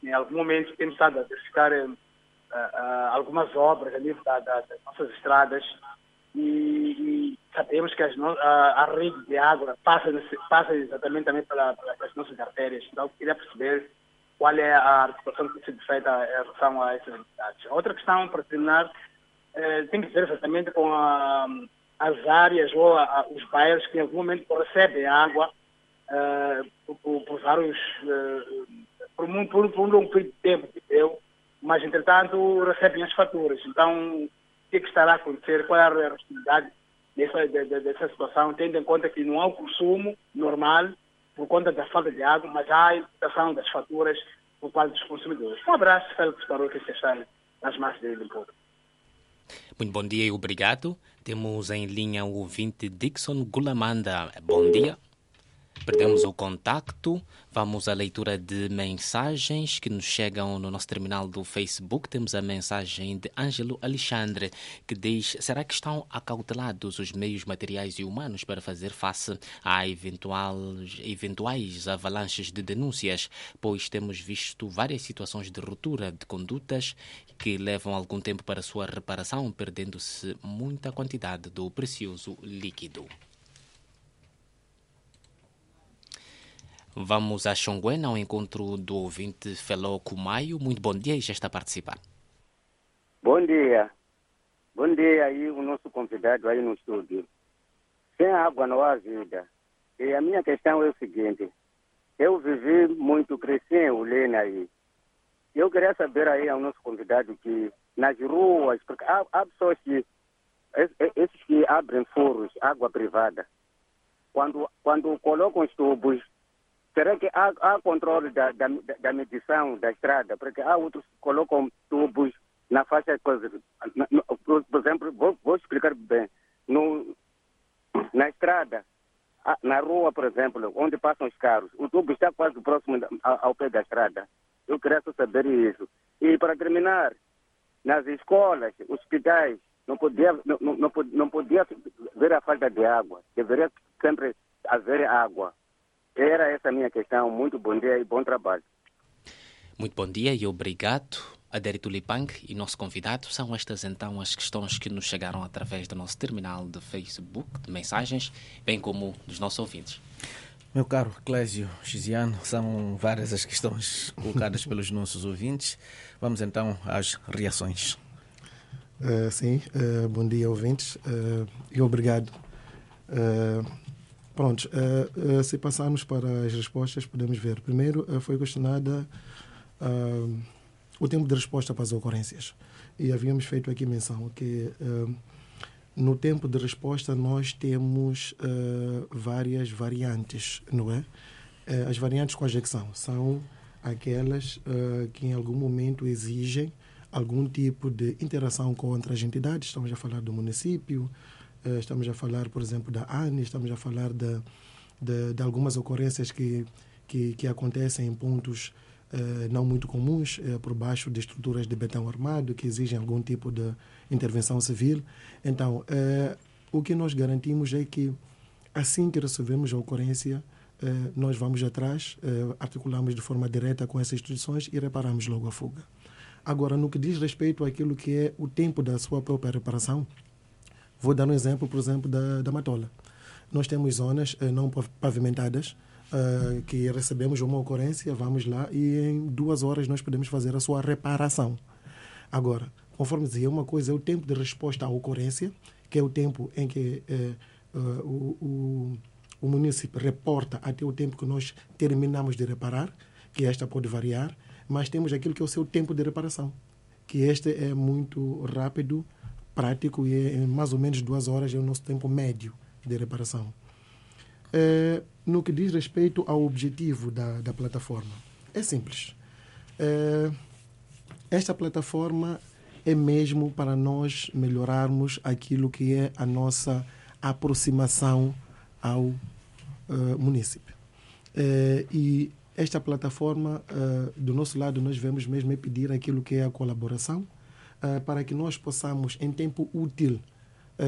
em algum momento temos estado a verificar algumas obras a nível das nossas estradas e sabemos que a rede de água passa exatamente também pelas nossas artérias. Então, queria perceber qual é a articulação que tem sido feita em relação a essas necessidades. Outra questão, para terminar, tem que ver exatamente com as áreas ou os bairros que em algum momento recebem água por vários por um longo período de tempo, mas entretanto recebem as faturas. Então, o que estará a acontecer? Qual é a responsabilidade dessa situação, tendo em conta que não há o consumo normal por conta da falta de água, mas há a imputação das faturas por parte dos consumidores. Um abraço, Félix Barroso, que está nas massas dele um pouco. Muito bom dia e obrigado. Temos em linha o ouvinte Dixon Gulamanda. Bom dia. Perdemos o contacto. Vamos à leitura de mensagens que nos chegam no nosso terminal do Facebook. Temos a mensagem de Ângelo Alexandre, que diz: será que estão acautelados os meios materiais e humanos para fazer face a eventuais avalanches de denúncias? Pois temos visto várias situações de ruptura de condutas que levam algum tempo para sua reparação, perdendo-se muita quantidade do precioso líquido. Vamos a Xonguena, ao encontro do ouvinte Feló Kumaio. Muito bom dia e já está a participar. Bom dia. Bom dia aí, o nosso convidado aí no estúdio. Sem água não há vida. E a minha questão é o seguinte: eu vivi muito, cresci em Ulena aí. Eu queria saber aí ao nosso convidado que nas ruas, porque há pessoas que, esses que abrem furos, água privada, quando colocam os tubos, será que há controle da medição da estrada? Porque há outros que colocam tubos na faixa, por exemplo, vou explicar bem. Na estrada, na rua, por exemplo, onde passam os carros, o tubo está quase próximo ao pé da estrada. Eu queria só saber isso. E para terminar, nas escolas, hospitais, não podia ver a falta de água. Deveria sempre haver água. Era essa a minha questão. Muito bom dia e bom trabalho. Muito bom dia e obrigado. Adérito Lipang e nosso convidado. São estas então as questões que nos chegaram através do nosso terminal de Facebook, de mensagens, bem como dos nossos ouvintes. Meu caro Clésio Xiziano, são várias as questões colocadas pelos nossos ouvintes. Vamos então às reações. Sim, bom dia, ouvintes, e obrigado. Pronto, se passarmos para as respostas, podemos ver. Primeiro, foi questionada o tempo de resposta para as ocorrências. E havíamos feito aqui menção que no tempo de resposta nós temos várias variantes, não é? As variantes quais é que são? São aquelas que em algum momento exigem algum tipo de interação com outras entidades. Estamos a falar do município, estamos a falar, por exemplo, da ANE, estamos a falar de algumas ocorrências que acontecem em pontos não muito comuns, por baixo de estruturas de betão armado, que exigem algum tipo de intervenção civil. Então, o que nós garantimos é que, assim que recebemos a ocorrência, nós vamos atrás, articulamos de forma direta com essas instituições e reparamos logo a fuga. Agora, no que diz respeito àquilo que é o tempo da sua própria reparação, vou dar um exemplo, por exemplo, da Matola. Nós temos zonas não pavimentadas, que recebemos uma ocorrência, vamos lá e em 2 horas nós podemos fazer a sua reparação. Agora, conforme dizia, uma coisa é o tempo de resposta à ocorrência, que é o tempo em que o município reporta até o tempo que nós terminamos de reparar, que esta pode variar, mas temos aquilo que é o seu tempo de reparação, que este é muito rápido, prático e em mais ou menos 2 horas é o nosso tempo médio de reparação. No que diz respeito ao objetivo da plataforma, é simples. Esta plataforma é mesmo para nós melhorarmos aquilo que é a nossa aproximação ao município. E esta plataforma, do nosso lado, nós vemos mesmo pedir aquilo que é a colaboração para que nós possamos, em tempo útil,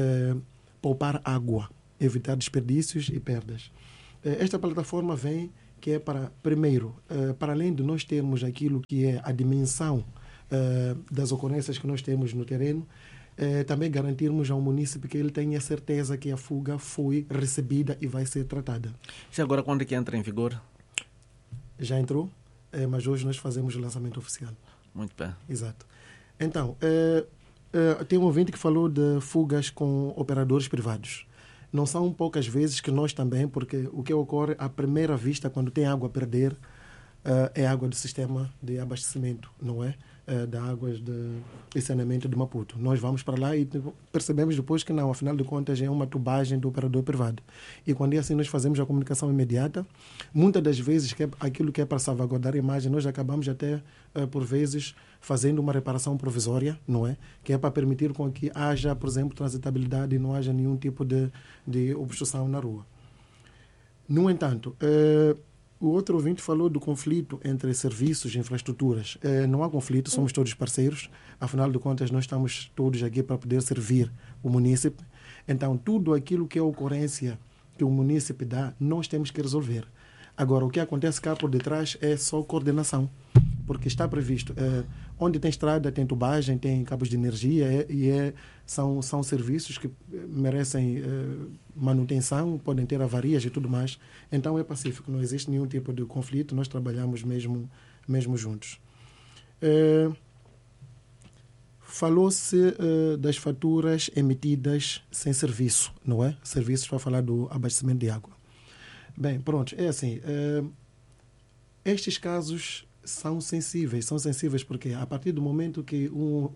poupar água, evitar desperdícios e perdas. Esta plataforma vem que é para, primeiro, para além de nós termos aquilo que é a dimensão das ocorrências que nós temos no terreno, também garantirmos ao munícipe que ele tenha certeza que a fuga foi recebida e vai ser tratada. E agora quando é que entra em vigor? Já entrou, mas hoje nós fazemos o lançamento oficial. Muito bem. Exato. Então, tem um ouvinte que falou de fugas com operadores privados. Não são poucas vezes que nós também, porque o que ocorre à primeira vista, quando tem água a perder, é água do sistema de abastecimento, não é? Da águas de saneamento de Maputo. Nós vamos para lá e percebemos depois que não, afinal de contas é uma tubagem do operador privado. E quando é assim nós fazemos a comunicação imediata, muitas das vezes aquilo que é para salvaguardar a imagem, nós acabamos até, por vezes, fazendo uma reparação provisória, não é? Que é para permitir com que haja, por exemplo, transitabilidade e não haja nenhum tipo de obstrução na rua. No entanto, o outro ouvinte falou do conflito entre serviços e infraestruturas. Não há conflito, somos todos parceiros. Afinal de contas, nós estamos todos aqui para poder servir o munícipe. Então, tudo aquilo que é ocorrência que o munícipe dá, nós temos que resolver. Agora, o que acontece cá por detrás é só coordenação, porque está previsto. Onde tem estrada, tem tubagem, tem cabos de energia são serviços que merecem manutenção, podem ter avarias e tudo mais. Então é pacífico, não existe nenhum tipo de conflito, nós trabalhamos mesmo juntos. Falou-se das faturas emitidas sem serviço, não é? Serviços para falar do abastecimento de água. Bem, pronto, é assim. Estes casos são sensíveis porque a partir do momento que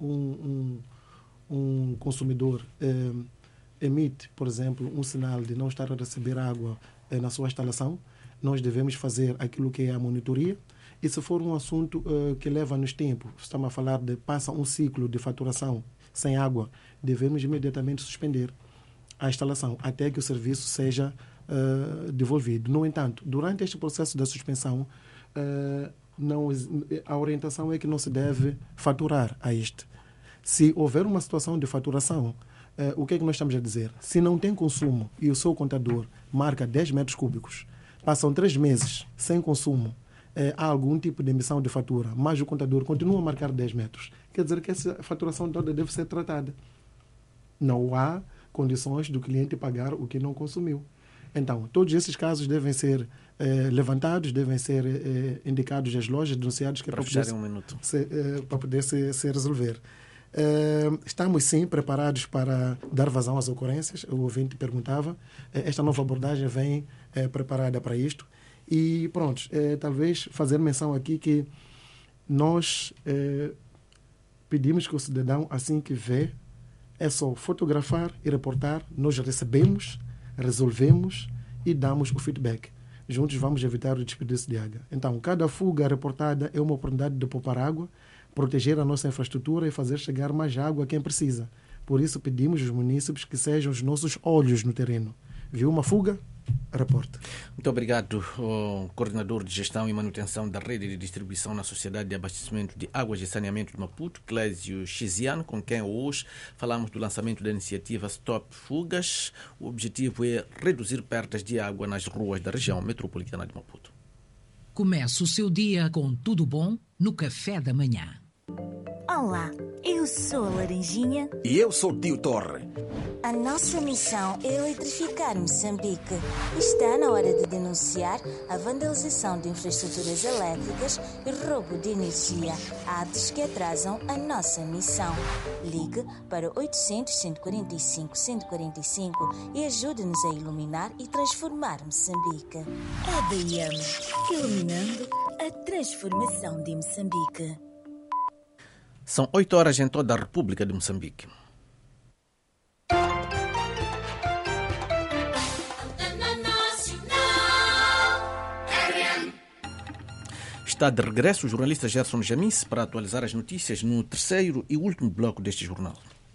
um consumidor emite, por exemplo, um sinal de não estar a receber água na sua instalação, nós devemos fazer aquilo que é a monitoria. E se for um assunto que leva-nos tempo, estamos a falar de passa um ciclo de faturação sem água, devemos imediatamente suspender a instalação até que o serviço seja devolvido. No entanto, durante este processo da suspensão, a orientação é que não se deve faturar a este. Se houver uma situação de faturação, o que é que nós estamos a dizer? Se não tem consumo e o seu contador marca 10 metros cúbicos, passam 3 meses sem consumo, há algum tipo de emissão de fatura, mas o contador continua a marcar 10 metros, quer dizer que essa faturação toda deve ser tratada. Não há condições do cliente pagar o que não consumiu. Então, todos esses casos devem ser levantados, devem ser indicados às lojas, denunciados, que é para poder se resolver. Estamos sim preparados para dar vazão às ocorrências. O ouvinte perguntava. Esta nova abordagem vem preparada para isto. E pronto, talvez fazer menção aqui que nós pedimos que o cidadão, assim que vê, é só fotografar e reportar. Nós recebemos, resolvemos e damos o feedback. Juntos vamos evitar o desperdício de água. Então, cada fuga reportada é uma oportunidade de poupar água, proteger a nossa infraestrutura e fazer chegar mais água a quem precisa. Por isso, pedimos aos munícipes que sejam os nossos olhos no terreno. Viu uma fuga? Reporte. Muito obrigado, coordenador de gestão e manutenção da rede de distribuição na Sociedade de Abastecimento de Águas e Saneamento de Maputo, Clésio Xiziano, com quem hoje falamos do lançamento da iniciativa Stop Fugas. O objetivo é reduzir perdas de água nas ruas da região metropolitana de Maputo. Começa o seu dia com tudo bom no café da manhã. Olá, eu sou a Laranjinha. E eu sou o Tio Torre. A nossa missão é eletrificar Moçambique. Está na hora de denunciar a vandalização de infraestruturas elétricas e roubo de energia, atos que atrasam a nossa missão. Ligue para 800-145-145 e ajude-nos a iluminar e transformar Moçambique. EDM, iluminando a transformação de Moçambique. São 8 horas em toda a República de Moçambique. Está de regresso o jornalista Gerson Jamis para atualizar as notícias no terceiro e último bloco deste jornal.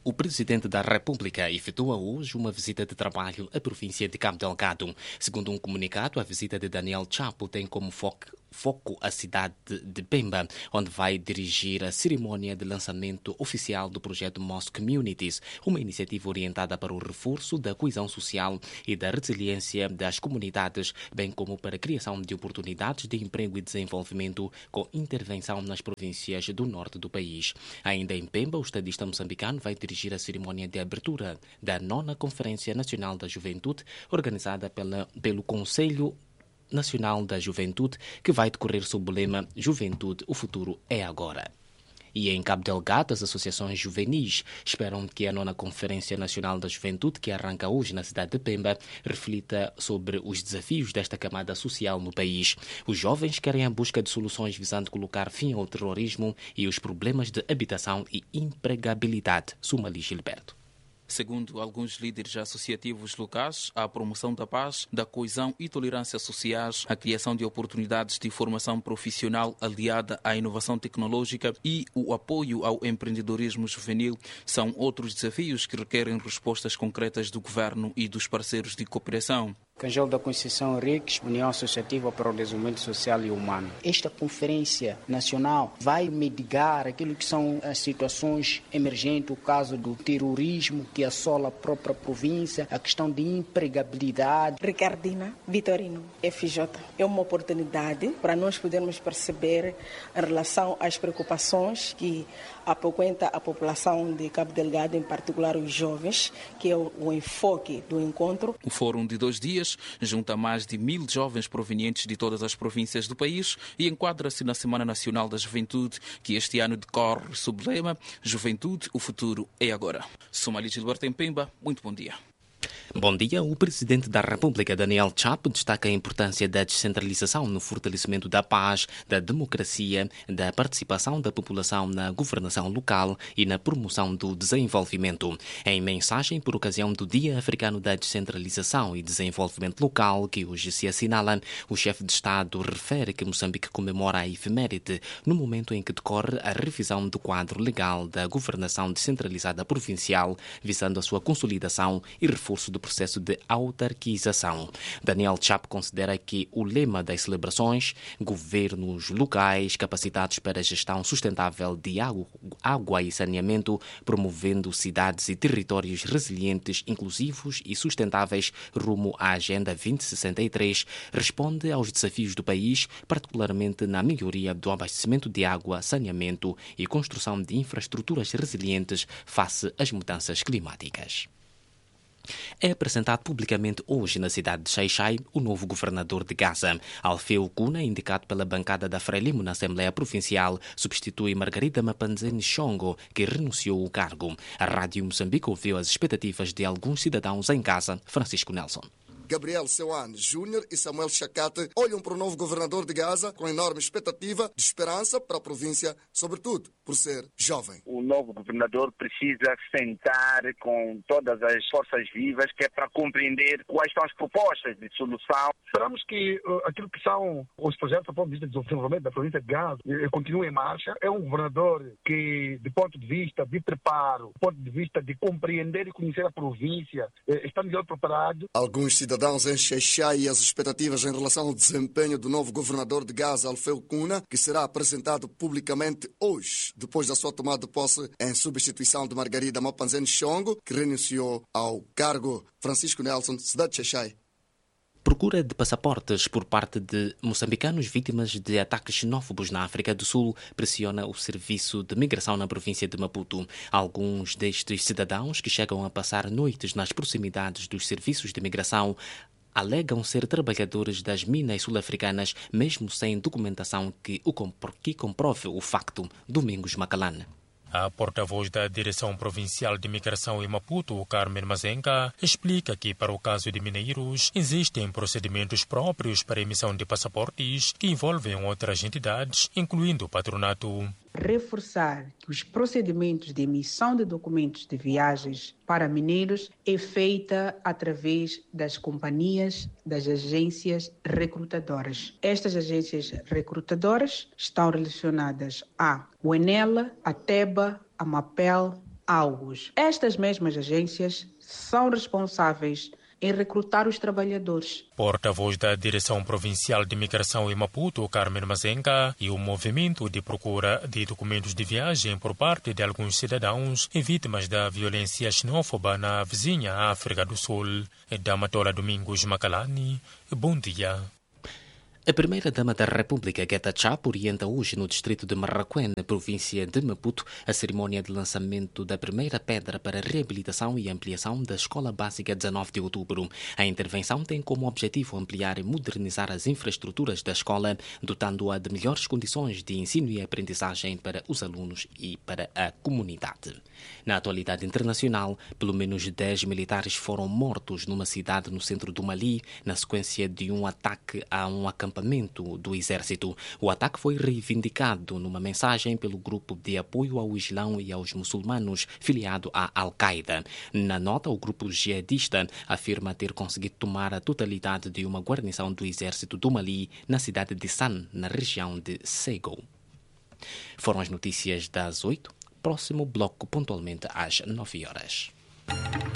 O Presidente da República efetua hoje uma visita de trabalho à província de Cabo Delgado. Segundo um comunicado, a visita de Daniel Chapo tem como foco a cidade de Pemba, onde vai dirigir a cerimônia de lançamento oficial do projeto Mosque Communities, uma iniciativa orientada para o reforço da coesão social e da resiliência das comunidades, bem como para a criação de oportunidades de emprego e desenvolvimento com intervenção nas províncias do norte do país. Ainda em Pemba, o estadista moçambicano vai dirigir a cerimônia de abertura da 9ª Conferência Nacional da Juventude, organizada pelo Conselho Nacional da Juventude, que vai decorrer sob o lema Juventude, o futuro é agora. E em Cabo Delgado, as associações juvenis esperam que a 9ª Conferência Nacional da Juventude, que arranca hoje na cidade de Pemba, reflita sobre os desafios desta camada social no país. Os jovens querem a busca de soluções visando colocar fim ao terrorismo e os problemas de habitação e empregabilidade. Sumali Gilberto. Segundo alguns líderes associativos locais, a promoção da paz, da coesão e tolerância sociais, a criação de oportunidades de formação profissional aliada à inovação tecnológica e o apoio ao empreendedorismo juvenil são outros desafios que requerem respostas concretas do governo e dos parceiros de cooperação. Cangel da Conceição Rix, União Associativa para o Desenvolvimento Social e Humano. Esta conferência nacional vai mitigar aquilo que são as situações emergentes, o caso do terrorismo que assola a própria província, a questão de empregabilidade. Ricardina Vitorino, FJ. É uma oportunidade para nós podermos perceber em relação às preocupações que apoquenta a população de Cabo Delgado, em particular os jovens, que é o enfoque do encontro. O fórum de 2 dias junta mais de 1000 jovens provenientes de todas as províncias do país e enquadra-se na Semana Nacional da Juventude, que este ano decorre sob o lema Juventude, o futuro é agora. Sumali Gilberto em Pemba, muito bom dia. Bom dia. O Presidente da República, Daniel Chapo, destaca a importância da descentralização no fortalecimento da paz, da democracia, da participação da população na governação local e na promoção do desenvolvimento. Em mensagem por ocasião do Dia Africano da Descentralização e Desenvolvimento Local, que hoje se assinala, o chefe de Estado refere que Moçambique comemora a efeméride no momento em que decorre a revisão do quadro legal da governação descentralizada provincial, visando a sua consolidação e reforço do processo de autarquização. Daniel Chapo considera que o lema das celebrações, governos locais capacitados para a gestão sustentável de água e saneamento, promovendo cidades e territórios resilientes, inclusivos e sustentáveis rumo à Agenda 2063, responde aos desafios do país, particularmente na melhoria do abastecimento de água, saneamento e construção de infraestruturas resilientes face às mudanças climáticas. É apresentado publicamente hoje na cidade de Xai-Xai o novo governador de Gaza. Alfeu Cuna, indicado pela bancada da Frelimo na Assembleia Provincial, substitui Margarida Mapanzeni Xongo, que renunciou ao cargo. A Rádio Moçambique ouviu as expectativas de alguns cidadãos em Gaza. Francisco Nelson. Gabriel Seuane Júnior e Samuel Chacate olham para o novo governador de Gaza com enorme expectativa de esperança para a província, sobretudo por ser jovem. O novo governador precisa sentar com todas as forças vivas, que é para compreender quais são as propostas de solução. Esperamos que aquilo que são os projetos do ponto de vista de desenvolvimento da província de Gaza continue em marcha. É um governador que, do ponto de vista de preparo, do ponto de vista de compreender e conhecer a província, está melhor preparado. Alguns cidadãos em Xai-Xai as expectativas em relação ao desempenho do novo governador de Gaza, Alfeu Cuna, que será apresentado publicamente hoje, depois da sua tomada de posse em substituição de Margarida Mapanzeni Xongo, que renunciou ao cargo. Francisco Nelson, cidade de Xai-Xai. Procura de passaportes por parte de moçambicanos vítimas de ataques xenófobos na África do Sul pressiona o serviço de migração na província de Maputo. Alguns destes cidadãos que chegam a passar noites nas proximidades dos serviços de migração alegam ser trabalhadores das minas sul-africanas, mesmo sem documentação que comprove o facto. Domingos Macalane. A porta-voz da Direção Provincial de Migração em Maputo, Carmen Mazenga, explica que, para o caso de mineiros, existem procedimentos próprios para a emissão de passaportes que envolvem outras entidades, incluindo o patronato. Reforçar que os procedimentos de emissão de documentos de viagens para mineiros é feita através das companhias, das agências recrutadoras. Estas agências recrutadoras estão relacionadas à UNELA, a TEBA, a MAPEL, August. Estas mesmas agências são responsáveis em recrutar os trabalhadores. Porta-voz da Direção Provincial de Imigração em Maputo, Carmen Mazenga, e o movimento de procura de documentos de viagem por parte de alguns cidadãos vítimas da violência xenófoba na vizinha África do Sul. Damatola Domingos Macalani, bom dia. A primeira-dama da República, Guetta Chap, orienta hoje no distrito de Marraquém, na província de Maputo, a cerimónia de lançamento da primeira pedra para a reabilitação e ampliação da Escola Básica 19 de Outubro. A intervenção tem como objetivo ampliar e modernizar as infraestruturas da escola, dotando-a de melhores condições de ensino e aprendizagem para os alunos e para a comunidade. Na atualidade internacional, pelo menos 10 militares foram mortos numa cidade no centro do Mali, na sequência de um ataque a um acampamento do exército. O ataque foi reivindicado numa mensagem pelo grupo de apoio ao Islão e aos muçulmanos filiado à Al-Qaeda. Na nota, o grupo jihadista afirma ter conseguido tomar a totalidade de uma guarnição do exército do Mali na cidade de San, na região de Ségou. Foram as notícias das 8. Próximo bloco pontualmente às 9 horas.